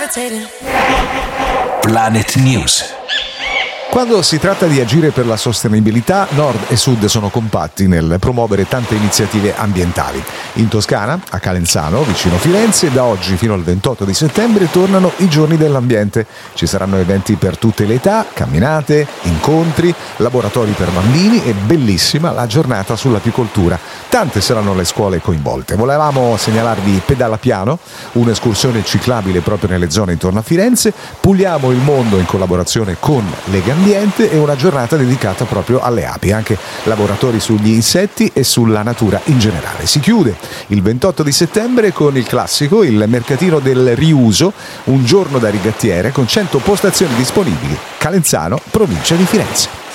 Planet News. Quando si tratta di agire per la sostenibilità, Nord e Sud sono compatti nel promuovere tante iniziative ambientali. In Toscana, a Calenzano, vicino Firenze, da oggi fino al 28 di settembre tornano i giorni dell'ambiente. Ci saranno eventi per tutte le età, camminate, incontri, laboratori per bambini e bellissima la giornata sull'apicoltura. Tante saranno le scuole coinvolte. Volevamo segnalarvi Pedala Piano, un'escursione ciclabile proprio nelle zone intorno a Firenze, Puliamo il mondo in collaborazione con Lega Ambiente e una giornata dedicata proprio alle api, anche lavoratori sugli insetti e sulla natura in generale. Si chiude il 28 di settembre con il classico, il mercatino del riuso, un giorno da rigattiere con 100 postazioni disponibili. Calenzano, provincia di Firenze.